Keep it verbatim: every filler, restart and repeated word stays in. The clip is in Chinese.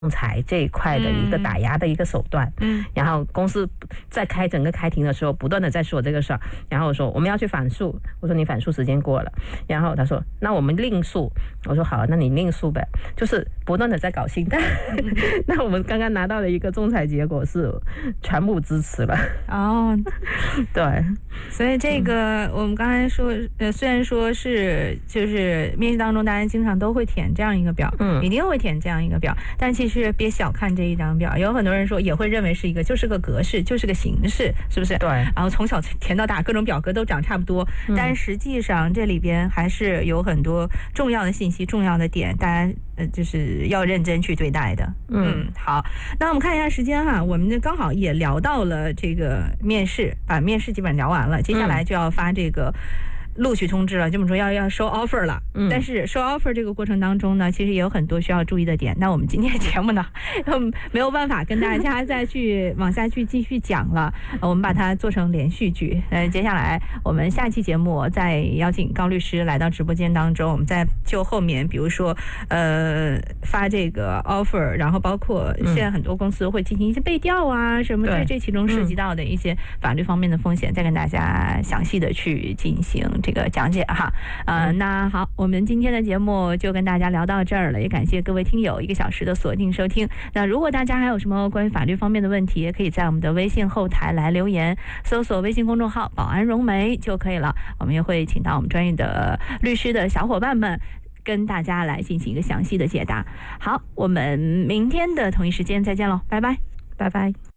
仲裁这一块的一个打压的一个手段，嗯，然后公司在开整个开庭的时候，不断的在说这个事儿，然后我说我们要去反诉，我说你反诉时间过了，然后他说那我们另诉，我说好，那你另诉呗，就是不断的在搞心态。那我们刚刚拿到的一个仲裁结果是全部支持了。哦，对， 所以这个、嗯、我们刚才说，呃，虽然说是就是面试当中大家经常都会填这样一个表，嗯，一定会填这样一个表，但其实是别小看这一张表，有很多人说也会认为是一个就是个格式，就是个形式，是不是？ 对。 然后从小填到大，各种表格都长差不多，嗯、但实际上这里边还是有很多重要的信息、重要的点，大家呃就是要认真去对待的。嗯，嗯好，那我们看一下时间哈，我们这刚好也聊到了这个面试，把面试基本聊完了，接下来就要发这个。录取通知了，这么说要要收 offer 了，嗯，但是收 offer 这个过程当中呢，其实也有很多需要注意的点。那我们今天节目呢，没有办法跟大家再去往下去继续讲了，我们把它做成连续剧。呃，接下来我们下期节目再邀请高律师来到直播间当中，我们再就后面比如说呃发这个 offer， 然后包括现在很多公司会进行一些背调啊什么，对这其中涉及到的一些法律方面的风险，再跟大家详细的去进行这个讲解哈，呃，那好，我们今天的节目就跟大家聊到这儿了，也感谢各位听友一个小时的锁定收听。那如果大家还有什么关于法律方面的问题，也可以在我们的微信后台来留言，搜索微信公众号保安融媒就可以了。我们也会请到我们专业的律师的小伙伴们跟大家来进行一个详细的解答。好，我们明天的同一时间再见喽，拜拜， 拜拜。